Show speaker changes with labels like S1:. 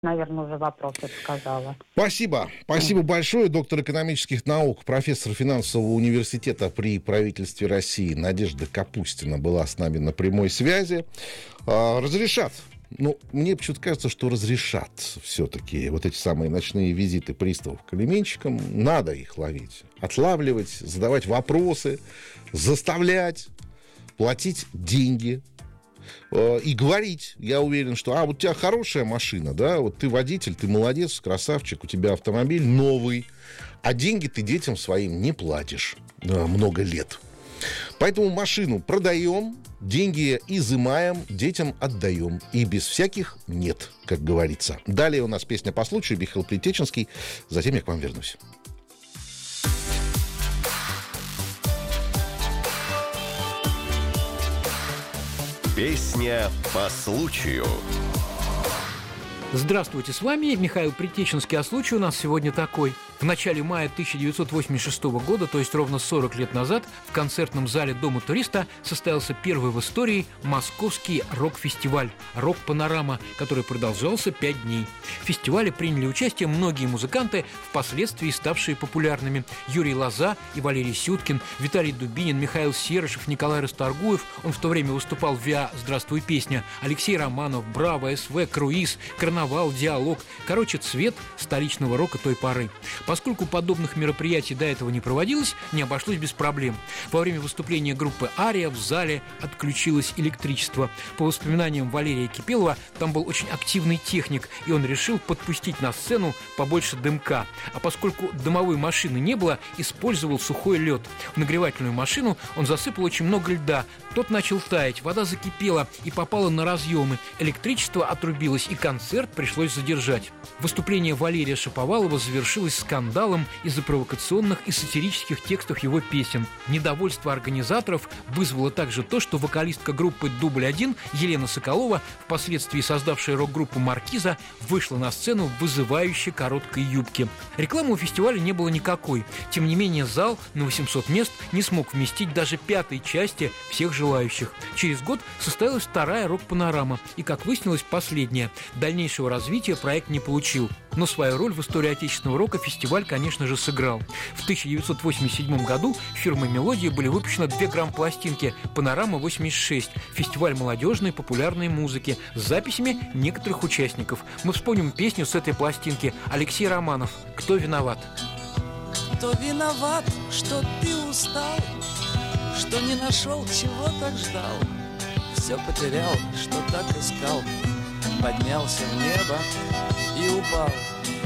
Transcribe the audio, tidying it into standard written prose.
S1: наверное, уже вопрос сказала.
S2: Спасибо. Спасибо большое. Доктор экономических наук, профессор финансового университета при правительстве России Надежда Капустина была с нами на прямой связи. Разрешат. Мне почему-то кажется, что разрешат все-таки вот эти самые ночные визиты приставов к алименщикам. Надо их ловить, отлавливать, задавать вопросы, заставлять платить деньги и говорить. Я уверен, что вот у тебя хорошая машина, да, вот ты водитель, ты молодец, красавчик, у тебя автомобиль новый, а деньги ты детям своим не платишь много лет. Поэтому машину продаем, деньги изымаем, детям отдаем. И без всяких «нет», как говорится. Далее у нас песня по случаю, Михаил Притеченский. Затем я к вам вернусь.
S3: Песня по случаю.
S4: Здравствуйте, с вами Михаил Притеченский, а случай у нас сегодня такой. В начале мая 1986 года, то есть ровно 40 лет назад, в концертном зале Дома туриста состоялся первый в истории московский рок-фестиваль «Рок-панорама», который продолжался 5 дней. В фестивале приняли участие многие музыканты, впоследствии ставшие популярными. Юрий Лоза и Валерий Сюткин, Виталий Дубинин, Михаил Серышев, Николай Расторгуев, он в то время выступал в ВИА «Здравствуй, песня», Алексей Романов, Браво, СВ, Круиз, Карнавал, Диалог. Короче, цвет столичного рока той поры. Поскольку подобных мероприятий до этого не проводилось, не обошлось без проблем. Во время выступления группы «Ария» в зале отключилось электричество. По воспоминаниям Валерия Кипелова, там был очень активный техник, и он решил подпустить на сцену побольше дымка. А поскольку дымовой машины не было, использовал сухой лед. В нагревательную машину он засыпал очень много льда. Тот начал таять, вода закипела и попала на разъемы. Электричество отрубилось, и концерт пришлось задержать. Выступление Валерия Шаповалова завершилось скандалом из-за провокационных и сатирических текстов его песен. Недовольство организаторов вызвало также то, что вокалистка группы «Дубль-1» Елена Соколова, впоследствии создавшая рок-группу «Маркиза», вышла на сцену в вызывающей короткой юбке. Рекламы у фестиваля не было никакой. Тем не менее, зал на 800 мест не смог вместить даже 5-й части всех желающих. Через год состоялась вторая рок-панорама, и, как выяснилось, последняя. Дальнейшего развития проект не получил. Но свою роль в истории отечественного рока фестиваль, конечно же, сыграл. В 1987 году фирмой «Мелодия» были выпущены 2 грамм-пластинки «Панорама-86», фестиваль молодежной популярной музыки с записями некоторых участников. Мы вспомним песню с этой пластинки. Алексей Романов «Кто виноват?».
S5: Кто виноват, что ты устал, что не нашел, чего так ждал, все потерял, что так искал, поднялся в небо и упал.